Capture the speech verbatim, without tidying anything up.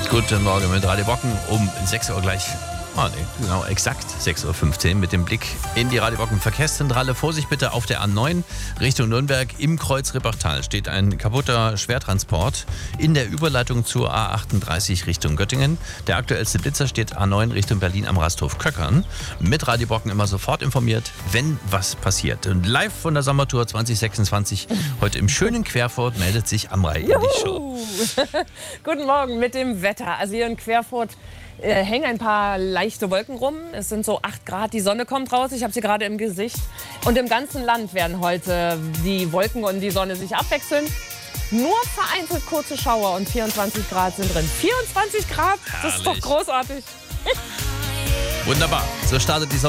Guten Morgen mit Radio Bocken um sechs Uhr gleich. Oh nee, genau, exakt sechs Uhr fünfzehn mit dem Blick in die Radio Bocken Verkehrszentrale. Vorsicht bitte auf der A neun Richtung Nürnberg. Im Kreuz Rippertal steht ein kaputter Schwertransport in der Überleitung zur A achtunddreißig Richtung Göttingen. Der aktuellste Blitzer steht A neun Richtung Berlin am Rasthof Köckern. Mit Radio Bocken immer sofort informiert, wenn was passiert. Und live von der Sommertour zwanzig sechsundzwanzig, heute im schönen Querfurt, meldet sich Amrei in die Show. Guten Morgen mit dem Wetter. Also hier in Querfurt äh, hängen ein paar leichte Wolken rum. Es sind so acht Grad, die Sonne kommt raus. Ich habe sie gerade im Gesicht. Und im ganzen Land werden heute die Wolken und die Sonne sich abwechseln. Nur vereinzelt kurze Schauer und vierundzwanzig Grad sind drin. vierundzwanzig Grad? Das ist doch großartig. Wunderbar. So startet die Sommer